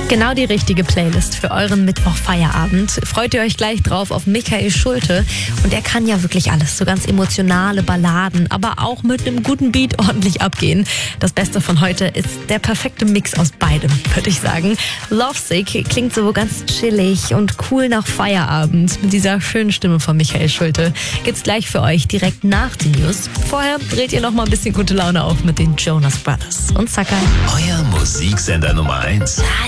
Genau die richtige Playlist für euren Mittwochfeierabend. Freut ihr euch gleich drauf auf Michael Schulte. Und er kann ja wirklich alles, so ganz emotionale Balladen, aber auch mit einem guten Beat ordentlich abgehen. Das Beste von heute ist der perfekte Mix aus beidem, würde ich sagen. Lovesick klingt so ganz chillig und cool nach Feierabend mit dieser schönen Stimme von Michael Schulte. Gibt's gleich für euch direkt nach den News. Vorher dreht ihr noch mal ein bisschen gute Laune auf mit den Jonas Brothers und Sakai. Euer Musiksender Nummer 1.